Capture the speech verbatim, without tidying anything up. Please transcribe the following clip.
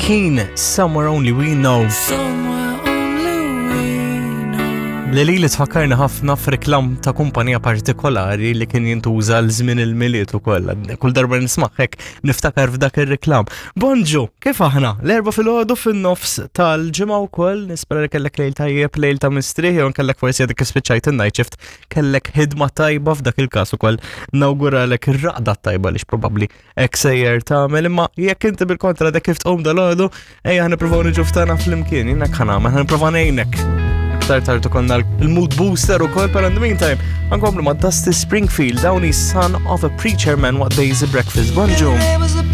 Keane, Somewhere Only We Know. Li li tfakkarni ħafna f'reklam ta' kumpanija partikolari li kien jintuża l-żmien il-miliet ukoll. Kull darba nisma'h hekk niftakar f'dak ir-reklam. Bonġu, kif aħna? L-erba' filgħodu fin-nofs tal-ġimgħa wkoll nispera li kellek lejl tajjeb, lejl ta' mistrieħ jew kellek forsi għadek ispiċċajt in-night shift, kellek ħidma tajba f'dak il-każ ukoll. Nawguralek ir-raqda tajba li probabbli hekk sejjer tagħmel, imma jekk inti bil-kontra dak kif tqum dal-għodu, ejja ħnippruvaw niġu ftana fl-imkien, jinek ħanagħmel, ħnipprova ngħinek. Tar konna il-mood booster u kol, per in the meantime, għankomplu ma' Dusty Springfield, down is Son of a Preacher Man, What Day is a Breakfast. Bonjour.